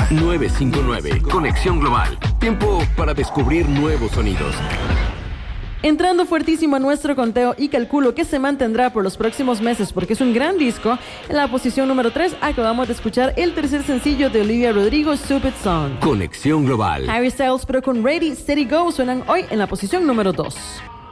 959. Conexión Global. Tiempo para descubrir nuevos sonidos. Entrando fuertísimo a nuestro conteo y calculo que se mantendrá por los próximos meses porque es un gran disco. En la posición número 3 acabamos de escuchar el tercer sencillo de Olivia Rodrigo, Stupid Song. Conexión Global. Harry Styles pero con Ready, Steady, Go suenan hoy en la posición número 2.